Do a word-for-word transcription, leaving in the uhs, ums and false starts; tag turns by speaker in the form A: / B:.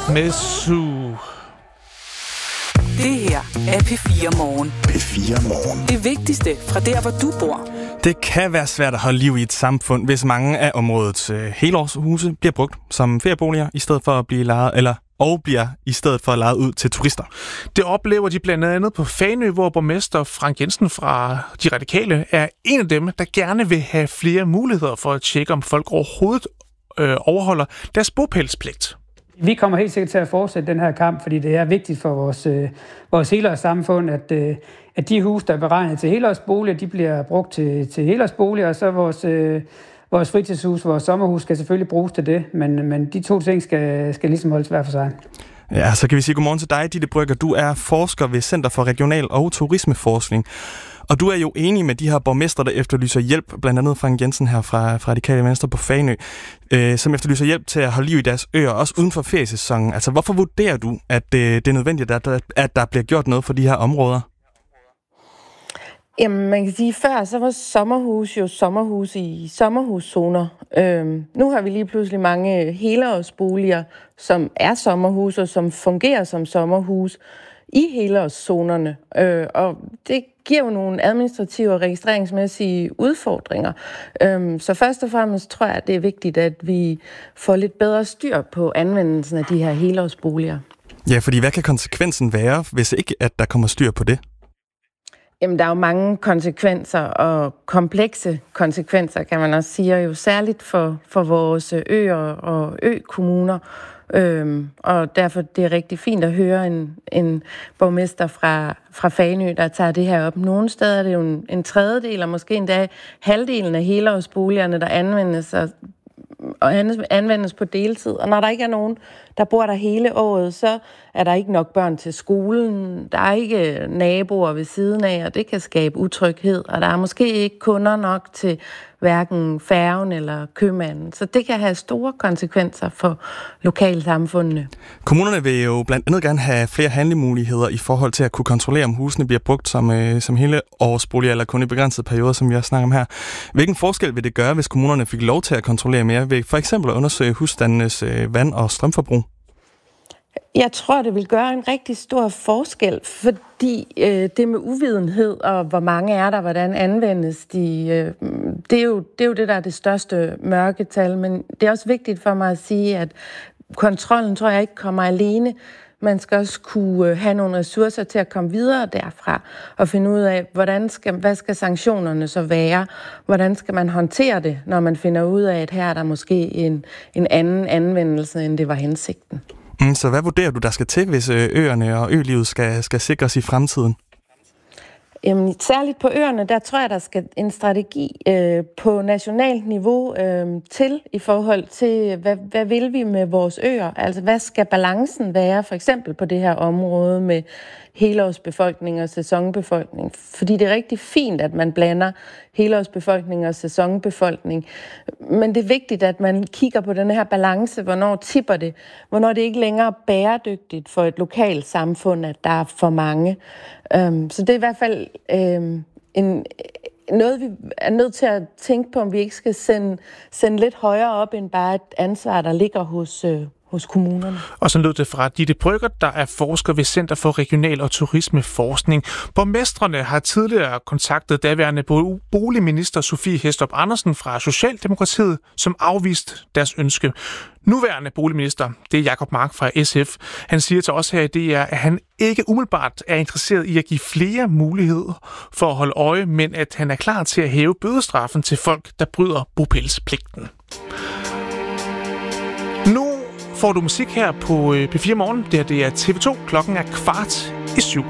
A: med Su.
B: Det her er P fire Morgen.
C: P fire Morgen.
B: Det vigtigste fra der, hvor du bor.
D: Det kan være svært at holde liv i et samfund, hvis mange af områdets øh, helårshuse bliver brugt som ferieboliger, i stedet for at blive lejet, eller og bliver i stedet for lejet ud til turister.
A: Det oplever de blandt andet på Fanø, hvor borgmester Frank Jensen fra De Radikale er en af dem, der gerne vil have flere muligheder for at tjekke, om folk overhovedet øh, overholder deres bopælspligt.
E: Vi kommer helt sikkert til at fortsætte den her kamp, fordi det er vigtigt for vores, øh, vores helårssamfund, at, øh, at de huse, der er beregnet til helårsboliger, de bliver brugt til, til helårsboliger, og så vores, øh, vores fritidshus, vores sommerhus skal selvfølgelig bruges til det, men, men de to ting skal, skal ligesom holdes hver for sig.
D: Ja, så kan vi sige godmorgen til dig, Ditte Brøgger. Du er forsker ved Center for Regional- og Turismeforskning. Og du er jo enig med de her borgmestre, der efterlyser hjælp, blandt andet Frank Jensen her fra, fra Radikale Venstre på Fanø, øh, som efterlyser hjælp til at holde liv i deres øer, også uden for feriesæsonen. Altså, hvorfor vurderer du, at det, det er nødvendigt, at der, at der bliver gjort noget for de her områder?
F: Jamen, man kan sige, før så var sommerhus jo sommerhus i sommerhuszoner. Øhm, nu har vi lige pludselig mange helårsboliger, som er sommerhus og som fungerer som sommerhus i helårszonerne. Øh, og det giver jo nogle administrative og registreringsmæssige udfordringer. Øhm, så først og fremmest tror jeg, at det er vigtigt, at vi får lidt bedre styr på anvendelsen af de her helårsboliger.
D: Ja, fordi hvad kan konsekvensen være, hvis ikke at der kommer styr på det?
F: Jamen, der er jo mange konsekvenser, og komplekse konsekvenser, kan man også sige, jo særligt for, for vores øer og økommuner. Øhm, og derfor det er rigtig fint at høre en, en borgmester fra, fra Fanø, der tager det her op. Nogle steder er det jo en, en tredjedel, og måske endda halvdelen af helårsboligerne, der anvendes og, og anvendes på deltid. Og når der ikke er nogen, der bor der hele året, så er der ikke nok børn til skolen, der er ikke naboer ved siden af, og det kan skabe utryghed, og der er måske ikke kunder nok til hverken færgen eller købmanden. Så det kan have store konsekvenser for lokalsamfundene.
D: Kommunerne vil jo blandt andet gerne have flere handlemuligheder i forhold til at kunne kontrollere, om husene bliver brugt som, øh, som hele årsboliger eller kun i begrænsede perioder, som vi har snakket om her. Hvilken forskel vil det gøre, hvis kommunerne fik lov til at kontrollere mere ved for eksempel at undersøge husstandenes øh, vand- og strømforbrug?
F: Jeg tror, det vil gøre en rigtig stor forskel, fordi øh, det med uvidenhed og hvor mange er der, hvordan anvendes de, øh, det, er jo, det er jo det, der er det største mørketal. Men det er også vigtigt for mig at sige, at kontrollen tror jeg ikke kommer alene. Man skal også kunne have nogle ressourcer til at komme videre derfra og finde ud af, hvordan skal, hvad skal sanktionerne så være? Hvordan skal man håndtere det, når man finder ud af, at her er der måske en, en anden anvendelse, end det var hensigten?
D: Så hvad vurderer du, der skal til, hvis øerne og ølivet skal, skal sikres i fremtiden?
F: Jamen, særligt på øerne, der tror jeg, der skal en strategi øh, på nationalt niveau øh, til i forhold til, hvad, hvad vil vi med vores øer? Altså, hvad skal balancen være, for eksempel på det her område med helårsbefolkning og sæsonbefolkning? Fordi det er rigtig fint, at man blander helårsbefolkning og sæsonbefolkning. Men det er vigtigt, at man kigger på den her balance. Hvornår tipper det? Hvornår det ikke længere er bæredygtigt for et lokalt samfund, at der er for mange? Um, så det er i hvert fald um, en, noget, vi er nødt til at tænke på, om vi ikke skal sende, sende lidt højere op, end bare et ansvar, der ligger hos uh, hos kommunerne. Og
A: så lød det fra Ditte Brøgger, der er forsker ved Center for Regional- og Turismeforskning. Borgmestrene har tidligere kontaktet daværende boligminister Sophie Hæstorp Andersen fra Socialdemokratiet, som afviste deres ønske. Nuværende boligminister, det er Jacob Mark fra S F. Han siger til os her i D R, at han ikke umiddelbart er interesseret i at give flere muligheder for at holde øje, men at han er klar til at hæve bødestraffen til folk, der bryder bopælspligten. Nu får du musik her på P fire Morgen. Det her det er T V to. Klokken er kvart i syv.